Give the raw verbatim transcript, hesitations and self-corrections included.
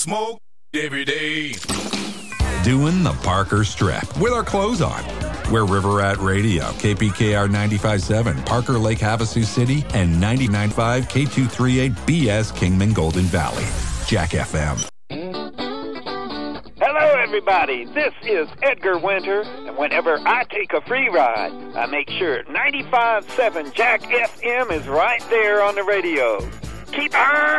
smoke every day. Doing the Parker Strip with our clothes on. We're River Rat Radio, K P K R ninety-five point seven, Parker Lake Havasu City, and ninety-nine point five K two thirty-eight B S Kingman Golden Valley. Jack F M. Hello, everybody. This is Edgar Winter, and whenever I take a free ride, I make sure ninety-five point seven Jack F M is right there on the radio. Keep on